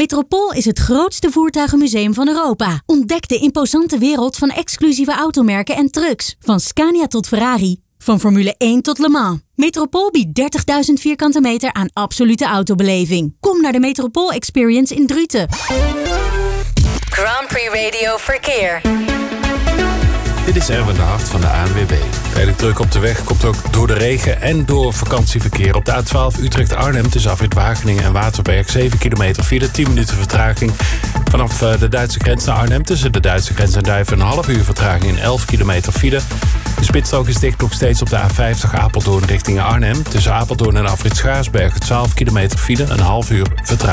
Metropool is het grootste voertuigenmuseum van Europa. Ontdek de imposante wereld van exclusieve automerken en trucks. Van Scania tot Ferrari. Van Formule 1 tot Le Mans. Metropool biedt 30.000 vierkante meter aan absolute autobeleving. Kom naar de Metropool Experience in Druten. Grand Prix Radio Verkeer. Dit is Erwin de Hart van de ANWB. Redelijk druk op de weg komt ook door de regen en door vakantieverkeer. Op de A12 Utrecht-Arnhem tussen afrit Wageningen en Waterberg 7 kilometer file, 10 minuten vertraging. Vanaf de Duitse grens naar Arnhem tussen de Duitse grens en Duiven een half uur vertraging in 11 kilometer file. De spitsstrook is dicht nog steeds op de A50 Apeldoorn richting Arnhem. Tussen Apeldoorn en afrit Schaarsberg 12 kilometer file, een half uur vertraging.